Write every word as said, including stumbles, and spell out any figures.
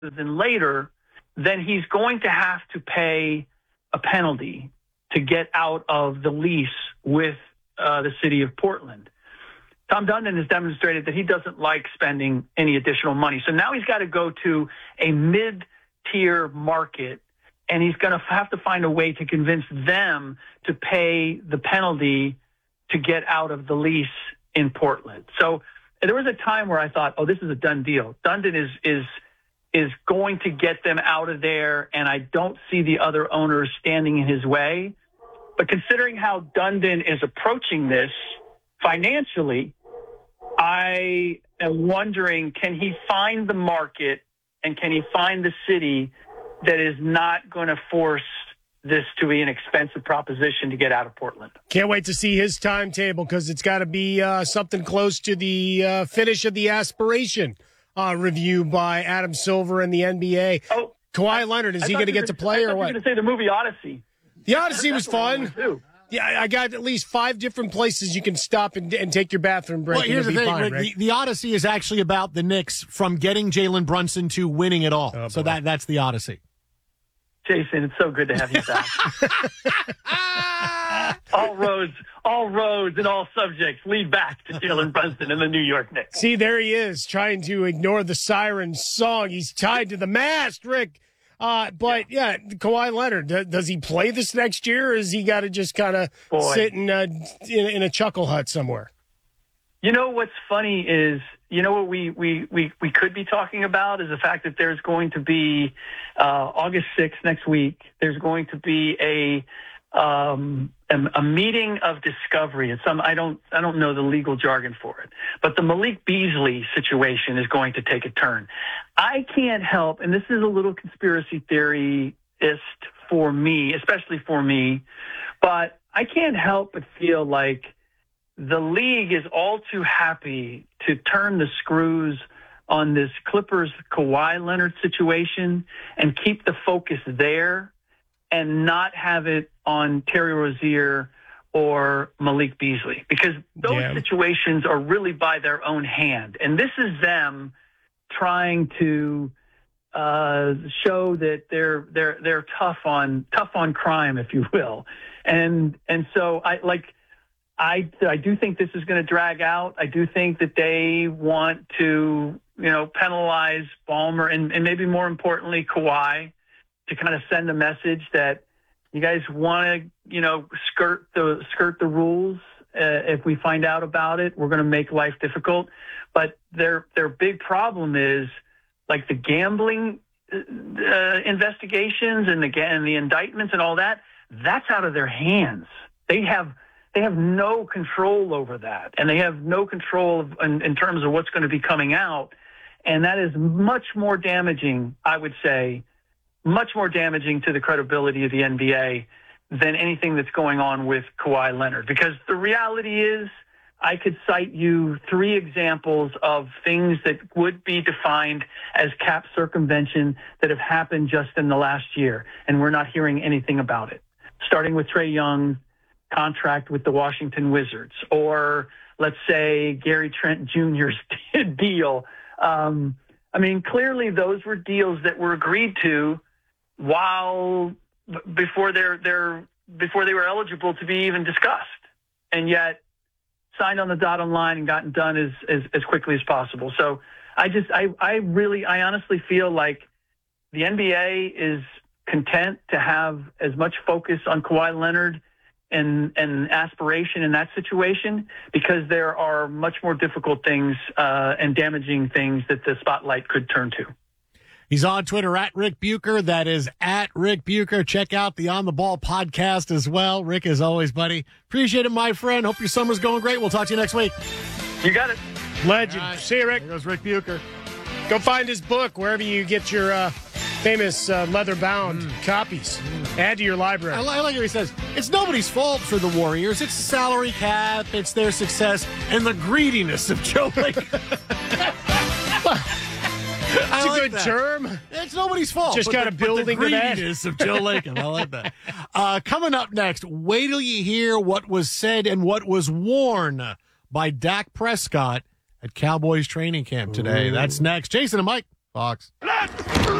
than later, then he's going to have to pay a penalty to get out of the lease with uh, the city of Portland. Tom Dundon has demonstrated that he doesn't like spending any additional money. So now he's got to go to a mid-tier market, and he's going to have to find a way to convince them to pay the penalty to get out of the lease in Portland. So there was a time where I thought, oh, this is a done deal. Dundon is is is going to get them out of there, and I don't see the other owners standing in his way. But considering how Dundon is approaching this financially, I am wondering, can he find the market and can he find the city that is not going to force this to be an expensive proposition to get out of Portland? Can't wait to see his timetable, because it's got to be uh, something close to the uh, finish of the aspiration uh, review by Adam Silver and the N B A. Oh, Kawhi Leonard, is he going to get to play or what? I was going to say the movie Odyssey. The Odyssey was That's fun. Yeah, I got at least five different places you can stop and, and take your bathroom break. Well, here's the thing, fine, Rick, right? the, the Odyssey is actually about the Knicks from getting Jalen Brunson to winning it all. Oh, so boy. that that's the Odyssey. Jason, it's so good to have you back. all roads, all roads and all subjects lead back to Jalen Brunson and the New York Knicks. See, there he is, trying to ignore the siren song. He's tied to the mast, Rick. Uh, but, yeah, Kawhi Leonard, d- does he play this next year, or is he got to just kind of sit in a, in, in a chuckle hut somewhere? You know what's funny is, you know what we, we, we, we could be talking about is the fact that there's going to be uh, August sixth next week. There's going to be a um, a, a meeting of discovery. It's some I don't I don't know the legal jargon for it, but the Malik Beasley situation is going to take a turn. I can't help, and this is a little conspiracy theoryist for me, especially for me, but I can't help but feel like the league is all too happy to turn the screws on this Clippers Kawhi Leonard situation and keep the focus there and not have it on Terry Rozier or Malik Beasley, because those yeah. situations are really by their own hand. And this is them trying to uh, show that they're they're they're tough on tough on crime, if you will. And and so I like I I do think this is going to drag out. I do think that they want to, you know, penalize Ballmer and, and maybe more importantly Kawhi, to kind of send a message that you guys want to, you know, skirt the skirt the rules. Uh, if we find out about it, we're going to make life difficult. But their their big problem is like the gambling uh, investigations and the and the indictments and all that. That's out of their hands. They have they have no control over that, and they have no control of, in, in terms of what's going to be coming out. And that is much more damaging, I would say, much more damaging to the credibility of the N B A than anything that's going on with Kawhi Leonard. Because the reality is, I could cite you three examples of things that would be defined as cap circumvention that have happened just in the last year, and we're not hearing anything about it. Starting with Trae Young's contract with the Washington Wizards, or let's say Gary Trent Junior's deal. Um, I mean, clearly those were deals that were agreed to while before they're they're before they were eligible to be even discussed, and yet signed on the dotted line and gotten done as, as as quickly as possible. So I just I I really I honestly feel like the N B A is content to have as much focus on Kawhi Leonard and and aspiration in that situation, because there are much more difficult things uh, and damaging things that the spotlight could turn to. He's on Twitter at Rick Bucher. That is at Rick Bucher. Check out the On the Ball podcast as well. Rick, as always, buddy. Appreciate it, my friend. Hope your summer's going great. We'll talk to you next week. You got it. Legend. Right. See you, Rick. There goes Rick Bucher. Go find his book wherever you get your uh, famous uh, leather-bound mm. copies. Mm. Add to your library. I, li- I like what he says. It's nobody's fault for the Warriors. It's salary cap. It's their success and the greediness of Joe Lacob. It's I a like good that. term. It's nobody's fault. Just but got the, a building but to the that. greediness of Joe Lacob. I like that. Uh, coming up next, wait till you hear what was said and what was worn by Dak Prescott at Cowboys training camp today. Ooh. That's next. Jason and Mike. Fox.